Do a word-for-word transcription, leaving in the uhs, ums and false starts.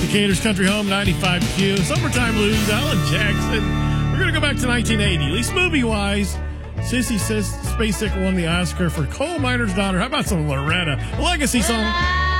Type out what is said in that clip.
Decatur's Country Home, ninety-five Q. Summertime Blues, Alan Jackson. We're going to go back to nineteen eighty, at least movie-wise. Sissy says Spacek won the Oscar for Coal Miner's Daughter. How about some Loretta? A legacy song.